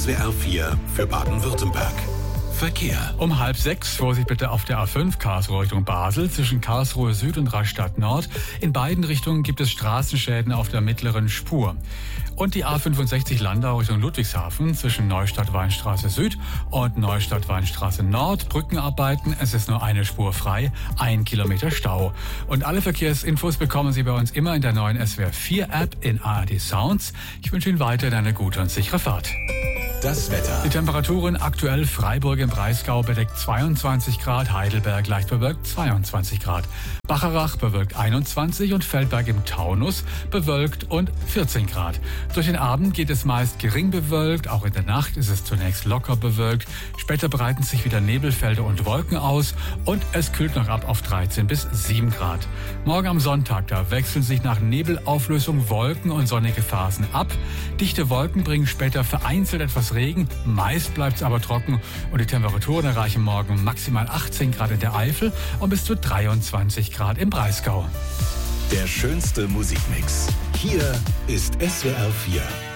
SWR 4 für Baden-Württemberg. Verkehr. Um 5:30 Vorsicht bitte auf der A5 Karlsruhe Richtung Basel zwischen Karlsruhe Süd und Rastatt Nord. In beiden Richtungen gibt es Straßenschäden auf der mittleren Spur. Und die A65 Landau Richtung Ludwigshafen zwischen Neustadt-Weinstraße Süd und Neustadt-Weinstraße Nord. Brückenarbeiten, es ist nur eine Spur frei, 1 Kilometer Stau. Und alle Verkehrsinfos bekommen Sie bei uns immer in der neuen SWR 4 App in ARD Sounds. Ich wünsche Ihnen weiterhin eine gute und sichere Fahrt. Das Wetter. Die Temperaturen aktuell: Freiburg im Breisgau bedeckt 22 Grad, Heidelberg leicht bewölkt 22 Grad, Bacharach bewölkt 21 und Feldberg im Taunus bewölkt und 14 Grad. Durch den Abend geht es meist gering bewölkt, auch in der Nacht ist es zunächst locker bewölkt. Später breiten sich wieder Nebelfelder und Wolken aus und es kühlt noch ab auf 13 bis 7 Grad. Morgen am Sonntag, da wechseln sich nach Nebelauflösung Wolken und sonnige Phasen ab. Dichte Wolken bringen später vereinzelt etwas Regen, meist bleibt es aber trocken und die Temperaturen erreichen morgen maximal 18 Grad in der Eifel und bis zu 23 Grad im Breisgau. Der schönste Musikmix. Hier ist SWR 4.